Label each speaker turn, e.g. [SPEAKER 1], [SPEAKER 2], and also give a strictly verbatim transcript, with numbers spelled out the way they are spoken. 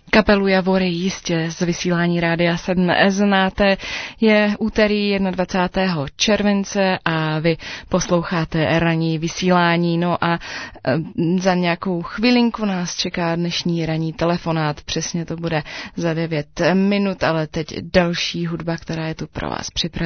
[SPEAKER 1] Kapelu Javory jistě z vysílání Rádia sedm znáte. Je úterý dvacátého prvního července a vy posloucháte ranní vysílání. No a za nějakou chvilinku nás čeká dnešní ranní telefonát. Přesně to bude za devět minut, ale teď další hudba, která je tu pro vás připravená.